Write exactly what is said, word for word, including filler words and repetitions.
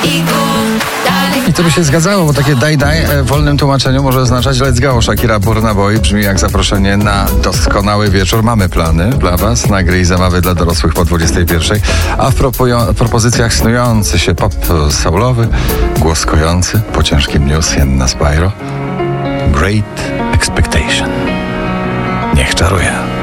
I to by się zgadzało, bo takie daj daj w wolnym tłumaczeniu może oznaczać let's go. Shakira Burna Boy brzmi jak zaproszenie na doskonały wieczór. Mamy plany dla was na gry i zabawy dla dorosłych po dwudziestej pierwszej, a w propo- propozycjach snujący się pop soulowy, głos kojący po ciężkim dniu Sienna Spyro. Great Expectation. Niech czaruje.